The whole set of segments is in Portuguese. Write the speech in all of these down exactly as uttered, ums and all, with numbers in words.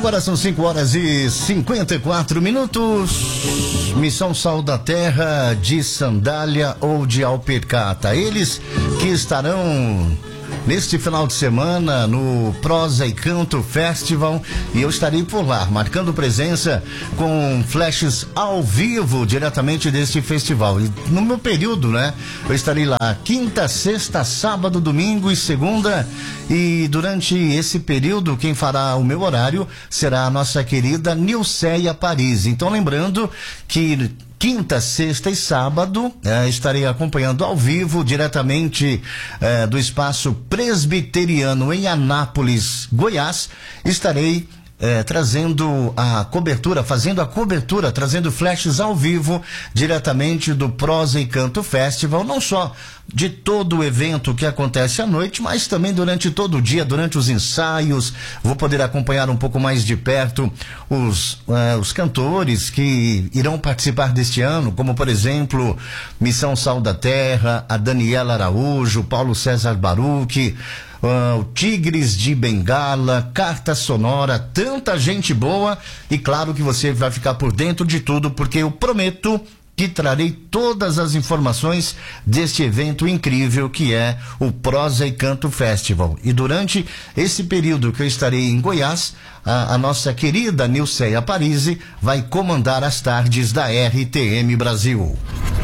Agora são cinco horas e cinquenta e quatro minutos. Missão Sal da Terra, de sandália ou de alpercata. Eles que estarão neste final de semana no Prosa e Canto Festival, e eu estarei por lá, marcando presença com flashes ao vivo diretamente deste festival. E no meu período, né, eu estarei lá quinta, sexta, sábado, domingo e segunda, e durante esse período quem fará o meu horário será a nossa querida Nilceia Paris. Então lembrando que quinta, sexta e sábado eh, estarei acompanhando ao vivo diretamente eh, do Espaço Presbiteriano em Anápolis, Goiás. Estarei eh, trazendo a cobertura, fazendo a cobertura, trazendo flashes ao vivo diretamente do Prosa e Canto Festival, não só de todo o evento que acontece à noite, mas também durante todo o dia, durante os ensaios. Vou poder acompanhar um pouco mais de perto os, uh, os cantores que irão participar deste ano, como por exemplo Missão Sal da Terra, a Daniela Araújo, Paulo César Baruch, uh, o Tigres de Bengala, Carta Sonora, tanta gente boa. E claro que você vai ficar por dentro de tudo, porque eu prometo que trarei todas as informações deste evento incrível que é o Prosa e Canto Festival. E durante esse período que eu estarei em Goiás, a, a nossa querida Nilceia Paris vai comandar as tardes da R T M Brasil.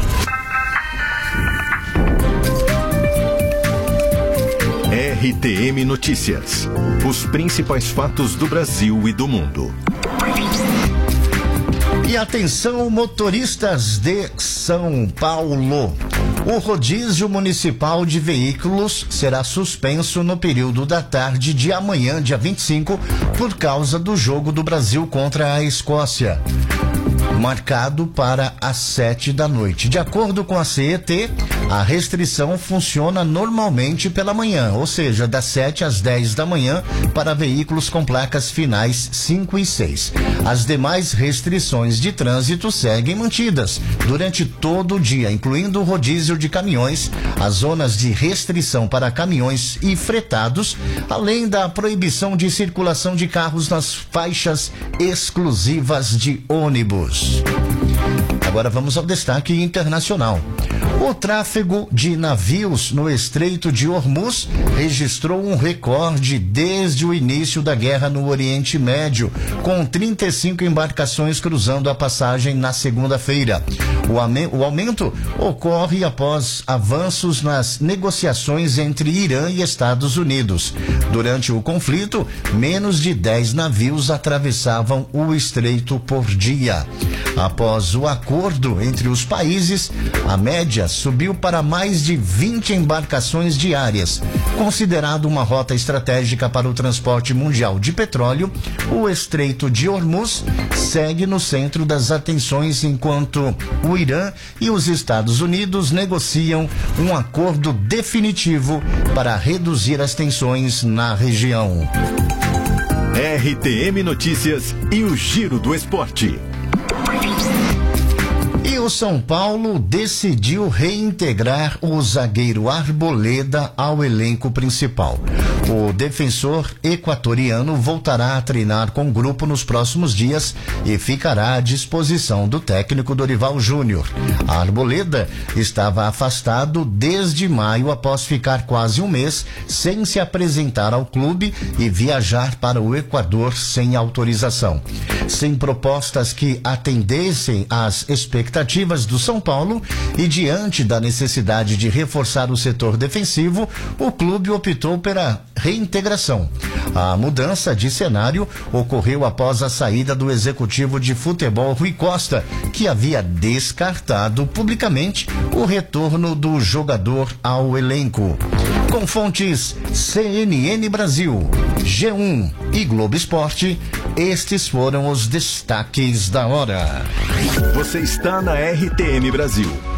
R T M Notícias. Os principais fatos do Brasil e do mundo. E atenção, motoristas de São Paulo. O rodízio municipal de veículos será suspenso no período da tarde de amanhã, dia vinte e cinco, por causa do jogo do Brasil contra a Escócia, marcado para as sete da noite. De acordo com a C E T, a restrição funciona normalmente pela manhã, ou seja, das sete às dez da manhã para veículos com placas finais cinco e seis. As demais restrições de trânsito seguem mantidas durante todo o dia, incluindo o rodízio de caminhões, as zonas de restrição para caminhões e fretados, além da proibição de circulação de carros nas faixas exclusivas de ônibus. Agora vamos ao destaque internacional. O tráfego de navios no Estreito de Hormuz registrou um recorde desde o início da guerra no Oriente Médio, com trinta e cinco embarcações cruzando a passagem na segunda-feira. O, ame- o aumento ocorre após avanços nas negociações entre Irã e Estados Unidos. Durante o conflito, menos de dez navios atravessavam o estreito por dia. Após o acordo entre os países, a média subiu para mais de vinte embarcações diárias. Considerado uma rota estratégica para o transporte mundial de petróleo, o Estreito de Hormuz segue no centro das atenções enquanto o Irã e os Estados Unidos negociam um acordo definitivo para reduzir as tensões na região. R T M Notícias e o Giro do Esporte. E o São Paulo decidiu reintegrar o zagueiro Arboleda ao elenco principal. O defensor equatoriano voltará a treinar com o grupo nos próximos dias e ficará à disposição do técnico Dorival Júnior. A Arboleda estava afastado desde maio após ficar quase um mês sem se apresentar ao clube e viajar para o Equador sem autorização. Sem propostas que atendessem às expectativas do São Paulo e diante da necessidade de reforçar o setor defensivo, o clube optou pela reintegração. A mudança de cenário ocorreu após a saída do executivo de futebol Rui Costa, que havia descartado publicamente o retorno do jogador ao elenco. Com fontes C N N Brasil, G um e Globo Esporte, estes foram os destaques da hora. Você está na R T M Brasil.